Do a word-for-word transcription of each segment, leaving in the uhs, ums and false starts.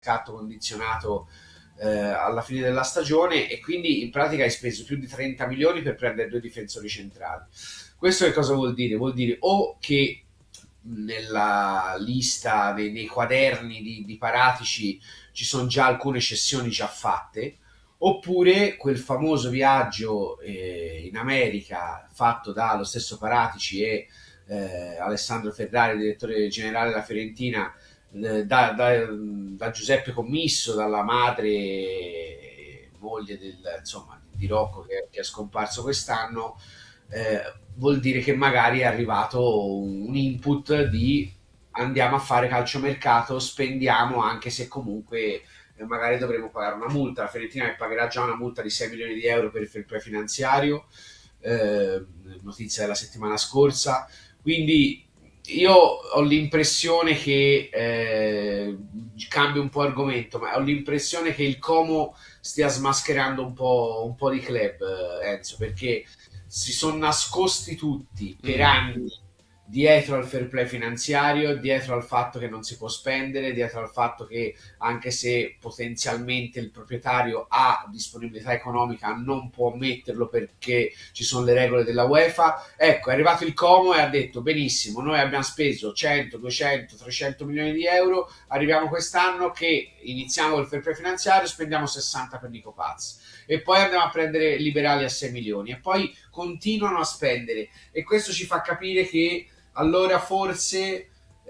scatto condizionato eh, alla fine della stagione, e quindi in pratica hai speso più di trenta milioni per prendere due difensori centrali. Questo che cosa vuol dire? Vuol dire o che nella lista dei, nei quaderni di, di Paratici ci sono già alcune cessioni già fatte, oppure quel famoso viaggio eh, in America fatto dallo stesso Paratici e eh, Alessandro Ferrari, direttore generale della Fiorentina, eh, da, da, da Giuseppe Commisso, dalla madre e moglie del, insomma, di Rocco che, che è scomparso quest'anno, eh, vuol dire che magari è arrivato un, un input di andiamo a fare calciomercato, spendiamo, anche se comunque eh, magari dovremo pagare una multa. La Fiorentina che pagherà già una multa di sei milioni di euro per il fair play finanziario, eh, notizia della settimana scorsa. Quindi io ho l'impressione che eh, cambio un po' argomento, ma ho l'impressione che il Como stia smascherando un po', un po' di club, eh, Enzo, perché si sono nascosti tutti per Mm. anni dietro al fair play finanziario, dietro al fatto che non si può spendere, dietro al fatto che anche se potenzialmente il proprietario ha disponibilità economica non può metterlo perché ci sono le regole della UEFA. Ecco, è arrivato il Como e ha detto benissimo, noi abbiamo speso cento, duecento, trecento milioni di euro, arriviamo quest'anno che iniziamo il fair play finanziario, spendiamo sessanta per Nico Paz e poi andiamo a prendere liberali a sei milioni e poi continuano a spendere, e questo ci fa capire che allora forse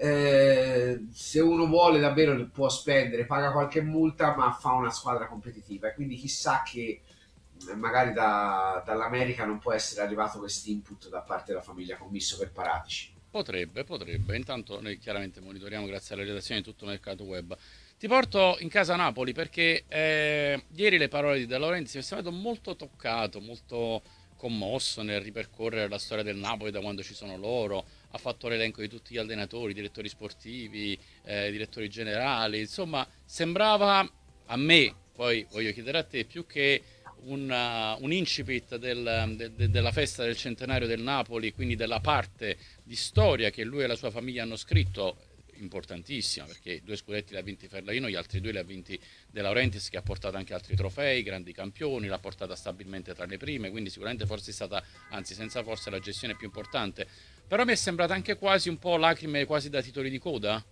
eh, se uno vuole davvero può spendere, paga qualche multa, ma fa una squadra competitiva, e quindi chissà che eh, magari da, dall'America non può essere arrivato questo input da parte della famiglia Commisso per Paratici. Potrebbe, potrebbe. Intanto noi chiaramente monitoriamo grazie alla redazione di tutto Mercato Web. Ti porto in casa Napoli perché eh, ieri le parole di De Laurentiis mi sono sembrato molto toccato, molto commosso nel ripercorrere la storia del Napoli da quando ci sono loro. Ha fatto l'elenco di tutti gli allenatori, direttori sportivi, eh, direttori generali. Insomma, sembrava a me, poi voglio chiedere a te, più che un, uh, un incipit del- de- de- della festa del centenario del Napoli, quindi della parte di storia che lui e la sua famiglia hanno scritto, importantissima, perché due scudetti li ha vinti Ferlarino, gli altri due li ha vinti De Laurentiis, che ha portato anche altri trofei, grandi campioni, l'ha portata stabilmente tra le prime, quindi sicuramente forse è stata, anzi senza forse, la gestione più importante. Però mi è sembrata anche quasi un po' lacrime quasi da titoli di coda.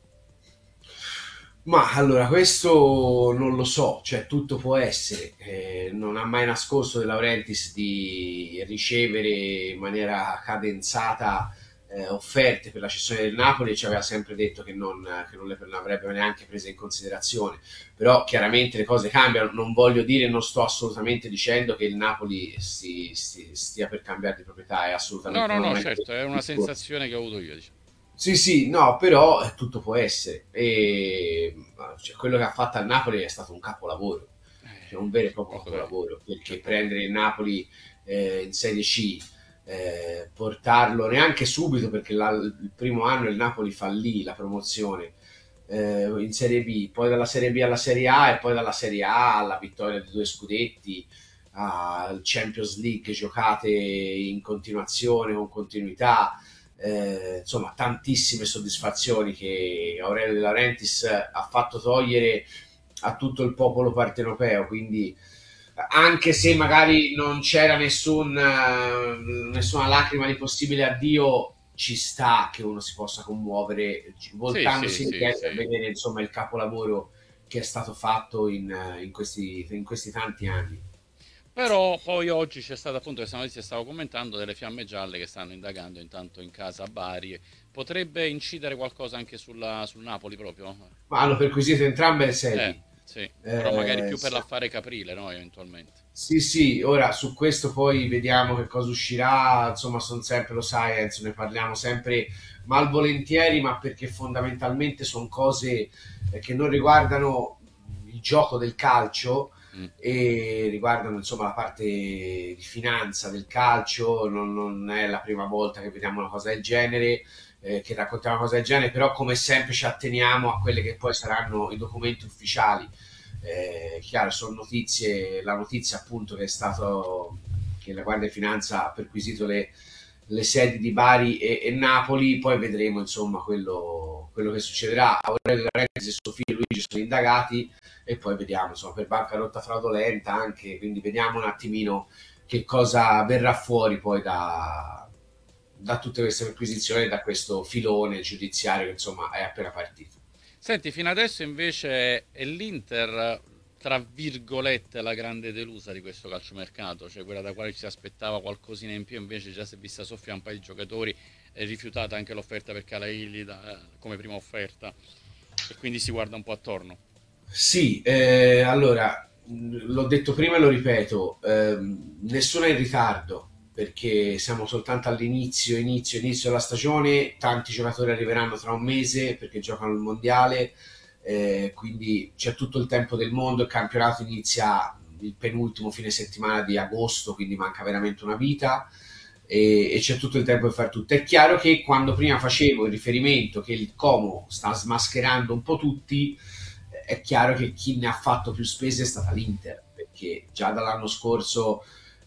Ma allora, questo non lo so, cioè tutto può essere. Eh, non ha mai nascosto De Laurentiis di ricevere in maniera cadenzata eh, offerte per la cessione del Napoli, e ci aveva sempre detto che non, che non le non avrebbe neanche prese in considerazione. Però chiaramente le cose cambiano, non voglio dire, non sto assolutamente dicendo che il Napoli si, si- stia per cambiare di proprietà, è No, assolutamente no, non ho no, mai certo, detto è il una discorso. sensazione che ho avuto io, diciamo. Sì, sì, no, però eh, tutto può essere. E cioè, quello che ha fatto al Napoli è stato un capolavoro, cioè un vero e Eh, proprio poco da dire, capolavoro, c'è perché poco da prendere dire. il Napoli eh, in Serie C, eh, portarlo neanche subito, perché la- il primo anno il Napoli fallì la promozione, eh, in Serie B, poi dalla Serie B alla Serie A e poi dalla Serie A alla vittoria di due scudetti, al Champions League giocate in continuazione, con continuità, eh, insomma tantissime soddisfazioni che Aurelio De Laurentiis ha fatto togliere a tutto il popolo partenopeo, quindi anche se magari non c'era nessun, eh, nessuna lacrima di possibile addio, ci sta che uno si possa commuovere Sì, sì, voltandosi sì, indietro e sì. vedere insomma il capolavoro che è stato fatto in, in questi, in questi tanti anni. Però poi oggi c'è stata appunto questa notizia, stavo commentando, delle fiamme gialle che stanno indagando intanto in casa a Bari. Potrebbe incidere qualcosa anche sulla- sul Napoli proprio? Ma hanno perquisito entrambe le Eh, sedi. sì, però magari Eh, più per sa- l'affare Caprile, no? Eventualmente. Sì, sì, ora su questo poi vediamo che cosa uscirà, insomma, sono sempre, lo sai, Enzo, ne parliamo sempre malvolentieri, ma perché fondamentalmente sono cose eh, che non riguardano il gioco del calcio Mm. e riguardano, insomma, la parte di finanza del calcio. Non, non è la prima volta che vediamo una cosa del genere, eh, che raccontiamo una cosa del genere, però come sempre ci atteniamo a quelle che poi saranno i documenti ufficiali. Eh, chiaro, sono notizie, la notizia appunto che è stato che la Guardia di Finanza ha perquisito le, le sedi di Bari e, e Napoli, poi vedremo insomma quello, quello che succederà. Aurelio De Laurentiis e suo figlio Luigi sono indagati e poi vediamo, insomma, per bancarotta fraudolenta anche, quindi vediamo un attimino che cosa verrà fuori poi da, da tutte queste perquisizioni, da questo filone giudiziario che insomma è appena partito. Senti, fino adesso invece è l'Inter, tra virgolette, la grande delusa di questo calciomercato, cioè quella da quale ci si aspettava qualcosina in più, invece già si è vista soffrire un paio di giocatori, è rifiutata anche l'offerta per Calailli da- come prima offerta e quindi si guarda un po' attorno. Sì, eh, allora, mh, l'ho detto prima e lo ripeto, ehm, nessuno è in ritardo perché siamo soltanto all'inizio, inizio, inizio della stagione, tanti giocatori arriveranno tra un mese perché giocano il mondiale, eh, quindi c'è tutto il tempo del mondo, il campionato inizia il penultimo fine settimana di agosto, quindi manca veramente una vita e, e c'è tutto il tempo per fare tutto. È chiaro che quando prima facevo il riferimento che il Como sta smascherando un po' tutti, è chiaro che chi ne ha fatto più spese è stata l'Inter, perché già dall'anno scorso,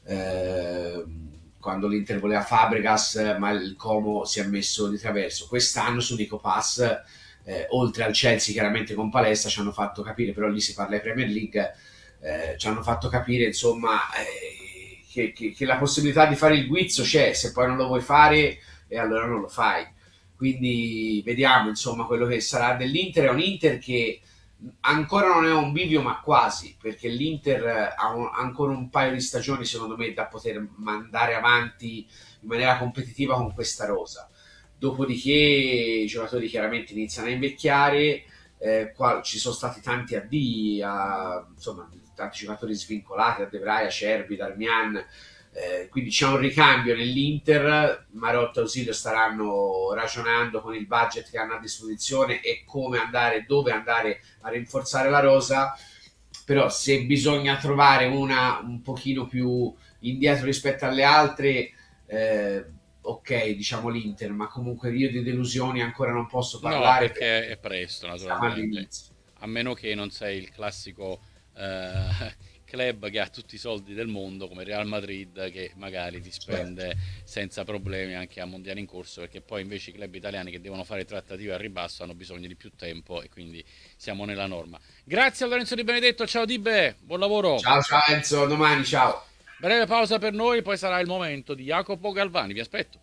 eh, quando l'Inter voleva Fabregas, ma il Como si è messo di traverso. Quest'anno su Nico Pass, eh, oltre al Chelsea chiaramente con Palestra, ci hanno fatto capire, però lì si parla di Premier League, eh, ci hanno fatto capire insomma eh, che, che, che la possibilità di fare il guizzo c'è, se poi non lo vuoi fare e allora non lo fai. Quindi vediamo insomma quello che sarà dell'Inter. È un Inter che ancora non è un bivio ma quasi, perché l'Inter ha un- ancora un paio di stagioni secondo me da poter mandare avanti in maniera competitiva con questa rosa. Dopodiché i giocatori chiaramente iniziano a invecchiare, eh, qua ci sono stati tanti addii, a, insomma tanti giocatori svincolati, a De Vrij, a Cerbi, Darmian, eh, quindi c'è un ricambio nell'Inter. Marotta e Ausilio staranno ragionando con il budget che hanno a disposizione e come andare, dove andare a rinforzare la rosa, però se bisogna trovare una un pochino più indietro rispetto alle altre, eh, ok, diciamo l'Inter, ma comunque io di delusioni ancora non posso No, parlare perché perché è presto, siamo naturalmente. all'inizio. A meno che non sei il classico eh, club che ha tutti i soldi del mondo, come Real Madrid, che magari ti Certo. spende senza problemi anche a mondiali in corso, perché poi invece i club italiani che devono fare trattative al ribasso hanno bisogno di più tempo e quindi siamo nella norma. Grazie a Lorenzo Di Benedetto, ciao Dibe, buon lavoro. Ciao ciao Enzo, domani ciao. Breve pausa per noi, poi sarà il momento di Jacopo Galvani, vi aspetto.